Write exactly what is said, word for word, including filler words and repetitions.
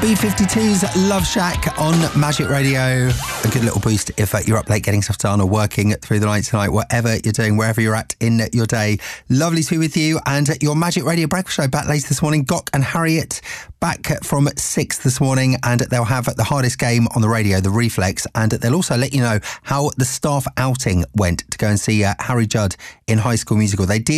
B fifty-two's Love Shack on Magic Radio. A good little boost if uh, you're up late getting stuff done or working through the night tonight, whatever you're doing, wherever you're at in your day. Lovely to be with you, and your Magic Radio Breakfast Show back later this morning. Gok and Harriet back from six this morning, and they'll have the hardest game on the radio, the Reflex, and they'll also let you know how the staff outing went to go and see uh, Harry Judd in High School Musical. They did